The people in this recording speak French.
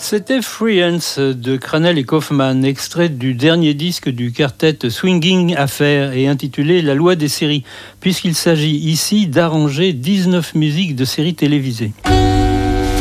C'était Free Hands de Cranel et Kaufman, extrait du dernier disque du quartet Swinging Affair et intitulé La loi des séries, puisqu'il s'agit ici d'arranger 19 musiques de séries télévisées.